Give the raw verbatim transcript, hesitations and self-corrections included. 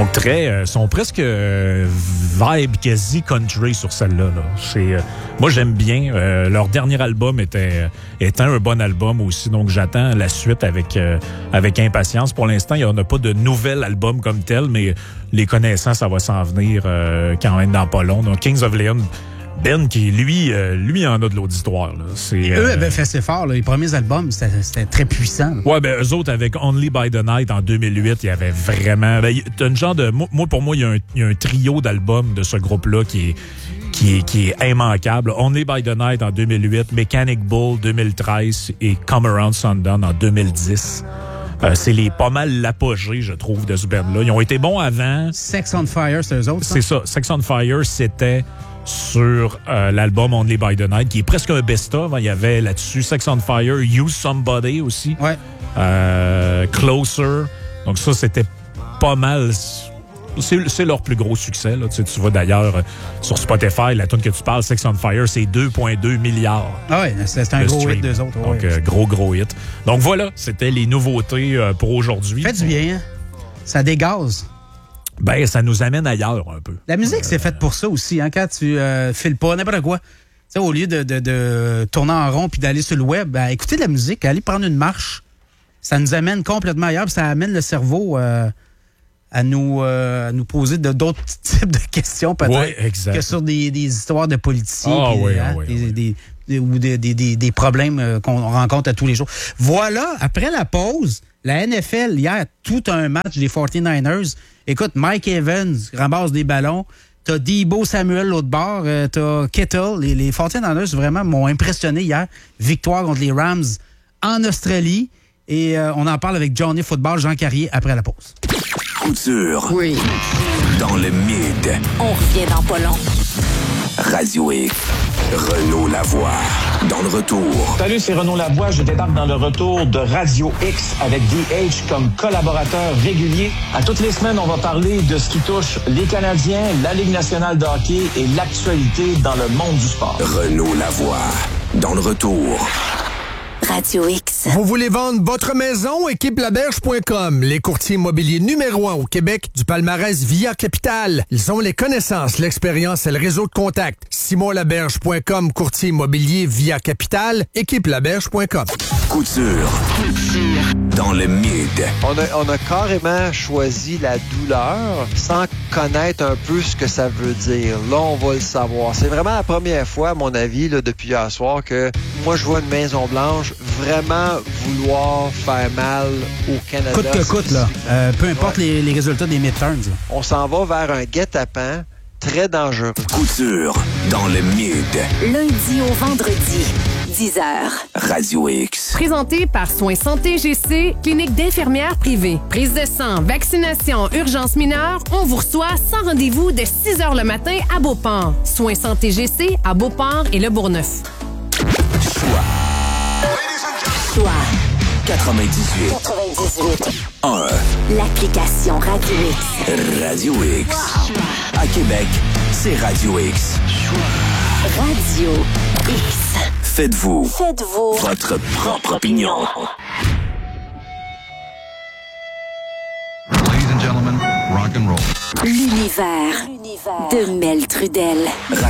Donc, très, euh, sont presque euh, vibe quasi country sur celle-là. Là. C'est, euh, moi, j'aime bien. Euh, leur dernier album était, était un bon album aussi. Donc, j'attends la suite avec, euh, avec impatience. Pour l'instant, il n'y en a pas de nouvel album comme tel, mais les connaissants, ça va s'en venir euh, quand même dans pas long. Donc, Kings of Leon, Ben, qui, lui, euh, lui en a de l'auditoire. Là. C'est, Et euh, eux avaient fait assez fort. Là. Les premiers albums, c'était, c'était très puissant. Ouais, ben eux autres, avec Only by the Night en deux mille huit, il y avait vraiment... Ben, t'as une genre de... Moi, pour moi, il y, a un, il y a un trio d'albums de ce groupe-là qui est, qui est, qui est immanquable. Only by the Night en deux mille huit, Mechanic Bull deux mille treize et Come Around Sundown en deux mille dix. Euh, c'est les pas mal l'apogée, je trouve, de ce band-là. Ils ont été bons avant. Sex on Fire, c'est eux autres, ça? C'est ça. Sex on Fire, c'était... sur euh, l'album Only by the Night, qui est presque un best-of. Hein. Il y avait là-dessus Sex on Fire, Use Somebody aussi. Ouais. Euh, Closer. Donc ça, c'était pas mal. C'est, c'est leur plus gros succès. Là. Tu sais, tu vois d'ailleurs euh, sur Spotify, la tune que tu parles, Sex on Fire, c'est deux virgule deux milliards. Ah oui, c'est, c'est un gros stream. hit d'eux autres. Donc, ouais. euh, gros, gros hit. Donc voilà, c'était les nouveautés euh, pour aujourd'hui. Fait du bien, hein? Ça dégaze. Ben, ça nous amène ailleurs un peu. La musique, euh, c'est faite pour ça aussi, hein, quand tu euh, files pas, n'importe quoi. Tu sais, au lieu de, de, de tourner en rond puis d'aller sur le web, ben, écoutez de la musique, aller prendre une marche. Ça nous amène complètement ailleurs, puis ça amène le cerveau euh, à, nous, euh, à nous poser de, d'autres types de questions, peut-être, ouais, exact. que sur des, des histoires de politiciens, ah, puis, oui, hein, oui, des, oui. Des, des, ou des, des, des, des problèmes euh, qu'on rencontre à tous les jours. Voilà, après la pause, la N F L, hier, tout un match des forty-niners. Écoute, Mike Evans ramasse des ballons. T'as Deebo Samuel l'autre bord. Euh, t'as Kittle. Les, les forty-niners, vraiment, m'ont impressionné hier. Victoire contre les Rams en Australie. Et euh, on en parle avec Johnny Football, Jean Carrier, après la pause. Couture. Oui. Dans le mid. On revient dans pas long. Radio X. Renaud Lavoie. Dans le retour. Salut, c'est Renaud Lavoie. Je débarque dans le retour de Radio X avec D H comme collaborateur régulier. À toutes les semaines, on va parler de ce qui touche les Canadiens, la Ligue nationale de hockey et l'actualité dans le monde du sport. Renaud Lavoie. Dans le retour. Radio X. Vous voulez vendre votre maison? équipe laberge point com, les courtiers immobiliers numéro un au Québec du palmarès Via Capital. Ils ont les connaissances, l'expérience et le réseau de contacts. simon laberge point com, courtier immobilier Via Capital, équipe laberge point com. Couture. Couture. Dans le mid. On a, on a carrément choisi la douleur sans connaître un peu ce que ça veut dire. Là, on va le savoir. C'est vraiment la première fois, à mon avis, là, depuis hier soir, que moi, je vois une Maison-Blanche vraiment vouloir faire mal au Canada. Coûte que coûte, là. Euh, peu importe ouais. les, les résultats des midterms. Là. On s'en va vers un guet-apens très dangereux. Couture dans le mid. Lundi au vendredi, dix heures. Radio X. Présenté par Soins Santé G C, clinique d'infirmières privée. Prise de sang, vaccination, urgence mineure, on vous reçoit sans rendez-vous de six heures le matin à Beauport. Soins Santé G C à Beauport et Le Bourgneuf. Choix. Choix. quatre-vingt-dix-huit. quatre-vingt-dix-huit. un. L'application Radio X. Radio X. À Québec, c'est Radio X. Radio X. Faites-vous. Faites-vous. Votre propre opinion. Ladies and gentlemen, rock and roll. L'univers de Mel Trudel.